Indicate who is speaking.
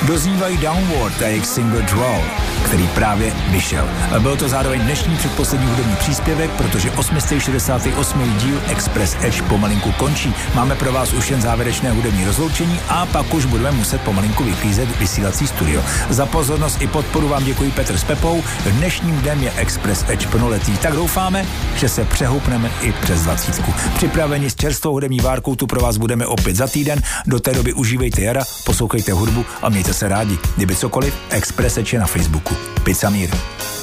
Speaker 1: Doznívají Downward a jejich single Draw, který právě vyšel. Byl to zároveň dnešní předposlední hudební příspěvek, protože 868. díl Express Edge pomalinku končí. Máme pro vás už jen závěrečné hudební rozloučení a pak už budeme muset pomalinku vyklízet vysílací studio. Za pozornost i podporu vám děkuji Petr s Pepou. Dnešním dnem je Express Edge plnoletý, tak doufáme, že se přehoupneme i přes 20. Připraveni s čerstvou hudební várkou tu pro vás budeme opět za týden. Do té doby užívejte jara, poslouchejte hudbu a mějte se rádi. Kdyby cokoliv, Express Edge je na Facebooku. Pizza mír.